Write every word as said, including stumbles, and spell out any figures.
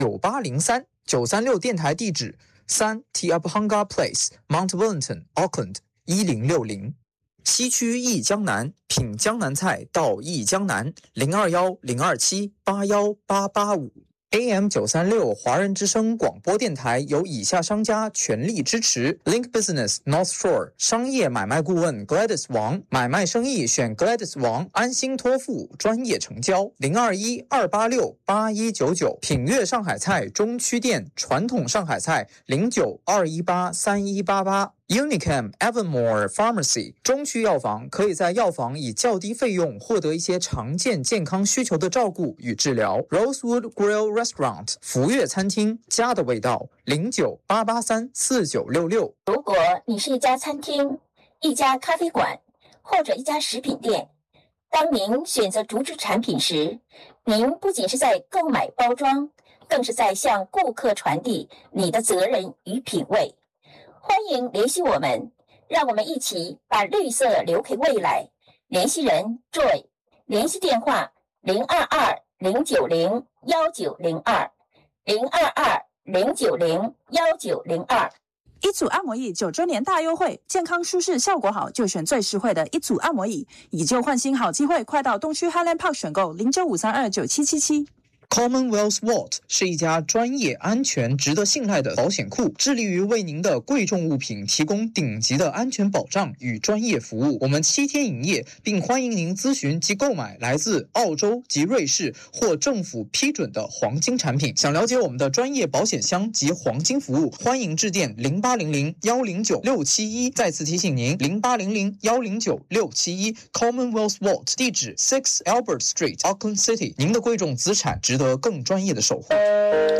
九八零三九三六电台地址三 Te Apahanga Place Mount Wellington Auckland 一零六零。西区忆江南，品江南菜到忆江南，零二幺零二七八幺八八五。A M 九三六华人之声广播电台由以下商家全力支持 ：Link Business North Shore 商业买卖顾问 Gladys 王，买卖生意选 Gladys 王，安心托付，专业成交。零二一二八六八一九九。品悦上海菜中区店传统上海菜零九二一八三一八八。Unicam Evermore Pharmacy 中区药房可以在药房以较低费用获得一些常见健康需求的照顾与治疗。Rosewood Grill Restaurant 福悦餐厅，家的味道，零九八八三四九六六。 如果你是一家餐厅、一家咖啡馆或者一家食品店，当您选择竹制产品时，您不仅是在购买包装，更是在向顾客传递你的责任与品味。欢迎联系我们，让我们一起把绿色留给未来。联系人 Joy， 联系电话零二二零九零幺九零二零二二零九零幺九零二。 一组按摩椅九周年大优惠，健康舒适效果好，就选最实惠的一组按摩椅，以旧换新好机会，快到东区 Highland Park 选购零九五三二九七七七。 Commonwealth Vault 是一家专业、安全、值得信赖的保险库，致力于为您的贵重物品提供顶级的安全保障与专业服务。我们七天营业，并欢迎您咨询及购买来自澳洲及瑞士或政府批准的黄金产品。想了解我们的专业保险箱及黄金服务，欢迎致电零八零零幺零九六七一。再次提醒您，零八零零幺零九六七一 Commonwealth Vault 地址 Six Albert Street Auckland City。您的贵重资产值得更专业的守护。